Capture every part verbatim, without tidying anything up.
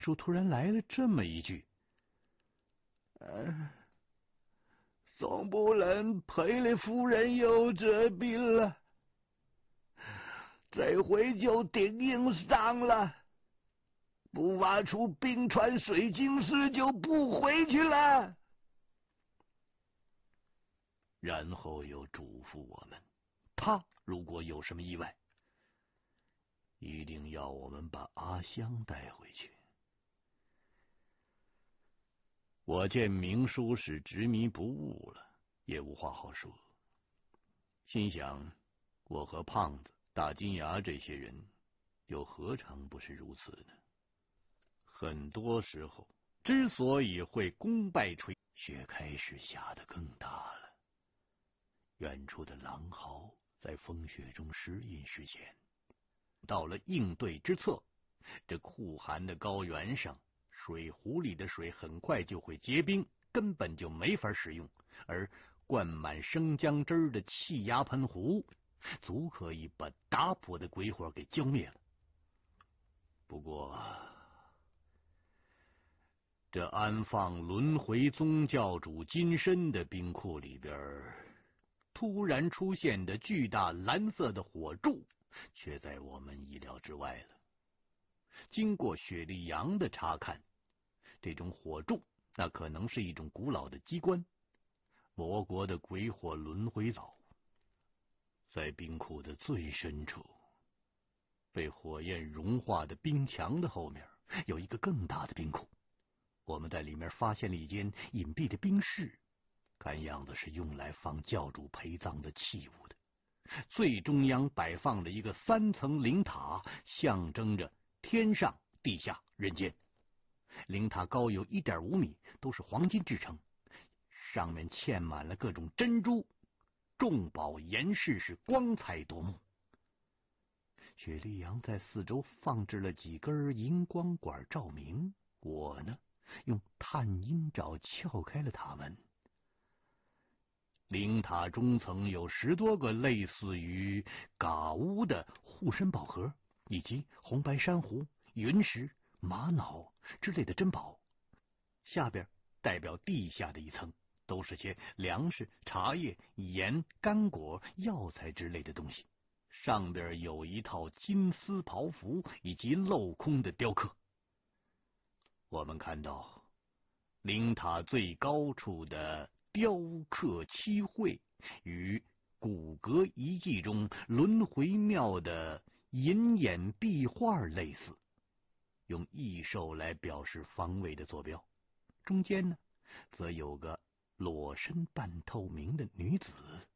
叔突然来了这么一句：“呃，总不能赔了夫人又折兵了，这回就顶硬上了，不挖出冰川水晶石就不回去了。”然后又嘱咐我们，他如果有什么意外，一定要我们把阿香带回去。我见明叔是执迷不悟了，也无话好说，心想我和胖子、大金牙这些人又何尝不是如此呢？很多时候之所以会功败垂，雪开始下得更大了。远处的狼嚎在风雪中时隐时现，到了应对之策，这酷寒的高原上，水壶里的水很快就会结冰，根本就没法使用，而灌满生姜汁的气压喷壶足可以把打破的鬼火给浇灭了。不过这安放轮回宗教主金身的冰库里边，突然出现的巨大蓝色的火柱却在我们意料之外了。经过雪莉杨的查看，这种火柱那可能是一种古老的机关，魔国的鬼火轮回藻。在冰库的最深处，被火焰融化的冰墙的后面有一个更大的冰库，我们在里面发现了一间隐蔽的冰室，看样子是用来放教主陪葬的器物的。最中央摆放了一个三层灵塔，象征着天上、地下、人间。灵塔高有 一点五米，都是黄金制成，上面嵌满了各种珍珠，重宝严饰，是光彩夺目。雪莉杨在四周放置了几根荧光管照明，我呢用探阴爪撬开了它们。灵塔中层有十多个类似于嘎乌的护身宝盒，以及红白珊瑚、云石、玛瑙之类的珍宝。下边代表地下的一层都是些粮食、茶叶、盐、干果、药材之类的东西。上边有一套金丝袍服以及镂空的雕刻。我们看到灵塔最高处的雕刻漆绘与骨骼遗迹中轮回庙的银眼壁画类似，用异兽来表示方位的坐标。中间呢，则有个裸身半透明的女子，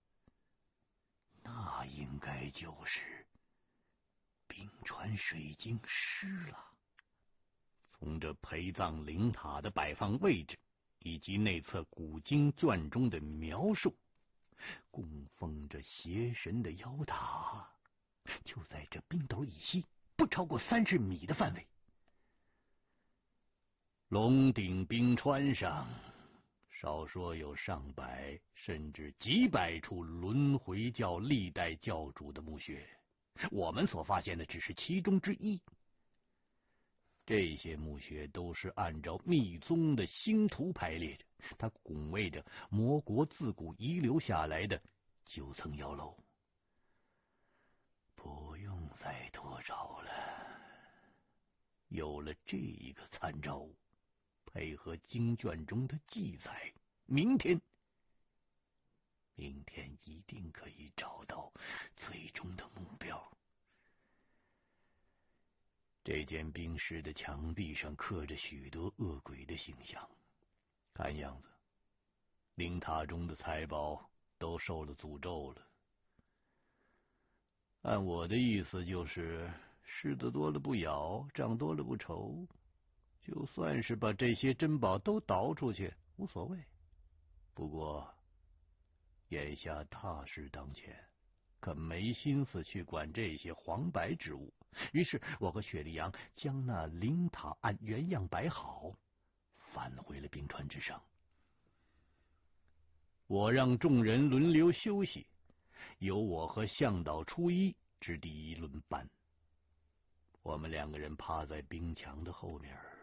那应该就是冰川水晶师了。从这陪葬灵塔的摆放位置以及内侧古经卷中的描述，供奉着邪神的妖塔就在这冰斗以西不超过三十米的范围。龙顶冰川上少说有上百甚至几百处轮回教历代教主的墓穴，我们所发现的只是其中之一。这些墓穴都是按照密宗的星图排列着，它拱卫着魔国自古遗留下来的九层妖楼。不用再多找了，有了这一个参照物，配合经卷中的记载，明天明天一定可以找到最终的目标。这间冰室的墙壁上刻着许多恶鬼的形象，看样子灵塔中的财宝都受了诅咒了。按我的意思就是，虱子多了不咬，账多了不愁。就算是把这些珍宝都倒出去无所谓，不过眼下大事当前，可没心思去管这些黄白之物。于是我和雪莉杨将那灵塔按原样摆好，返回了冰川之上。我让众人轮流休息，由我和向导初一值第一轮班。我们两个人趴在冰墙的后面，